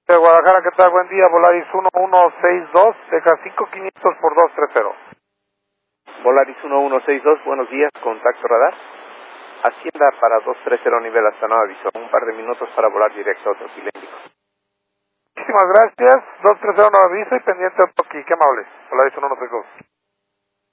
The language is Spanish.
De Guadalajara, ¿qué tal? Buen día, Volaris 1162, deja 5500 por 230. Volaris 1162, buenos días, contacto radar. Hacienda para 230 nivel hasta nuevo aviso, un par de minutos para volar directo a otro cilíndrico. Muchísimas gracias, 230 no aviso y pendiente de Toki, qué amables. Volaris 1162.